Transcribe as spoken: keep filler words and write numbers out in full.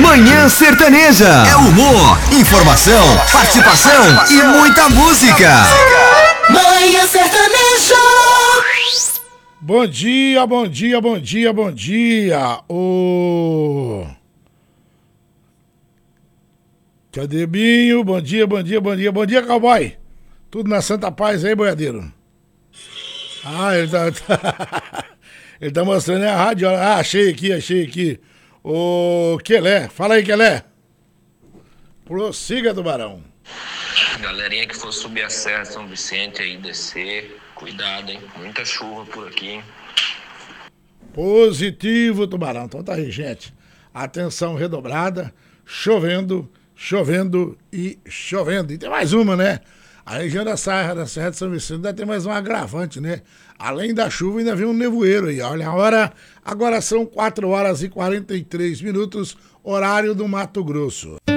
Manhã Sertaneja. É humor, informação, participação e muita música. Manhã Sertaneja. Bom dia, bom dia, bom dia, bom dia. Ô... Cadê Binho? Bom dia, bom dia, bom dia. Bom dia, cowboy. Tudo na santa paz aí, boiadeiro? Ah, ele tá... ele tá mostrando a rádio. Ah, achei aqui, achei aqui. Ô, Quelé. Fala aí, Quelé. Prossiga, Tubarão. Galerinha que for subir a Serra São Vicente aí, descer. Cuidado, hein? Muita chuva por aqui, hein? Positivo, Tubarão. Então tá aí, gente. Atenção redobrada. Chovendo, chovendo e chovendo. E tem mais uma, né? A região da Serra, da Serra de São Vicente ainda tem mais um agravante, né? Além da chuva, ainda vem um nevoeiro aí. Olha a hora, agora são quatro horas e quarenta e três minutos, horário do Mato Grosso.